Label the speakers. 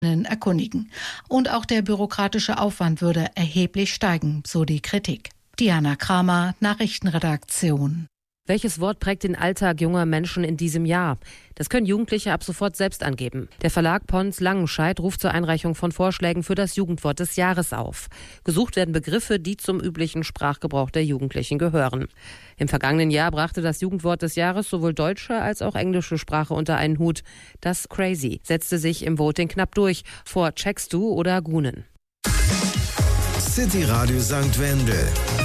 Speaker 1: erkundigen. Und auch der bürokratische Aufwand würde erheblich steigen, so die Kritik. Diana Kramer, Nachrichtenredaktion.
Speaker 2: Welches Wort prägt den Alltag junger Menschen in diesem Jahr? Das können Jugendliche ab sofort selbst angeben. Der Verlag Pons Langenscheidt ruft zur Einreichung von Vorschlägen für das Jugendwort des Jahres auf. Gesucht werden Begriffe, die zum üblichen Sprachgebrauch der Jugendlichen gehören. Im vergangenen Jahr brachte das Jugendwort des Jahres sowohl deutsche als auch englische Sprache unter einen Hut. Das Crazy setzte sich im Voting knapp durch vor Checkst du oder Gunen.
Speaker 3: City Radio St. Wendel.